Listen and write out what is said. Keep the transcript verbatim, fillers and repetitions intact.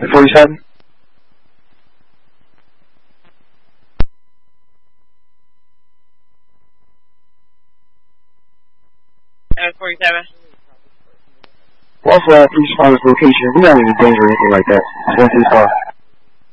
forty-seven. seven forty-seven. Also, please find this location. We're not in danger or anything like that. It's one too far.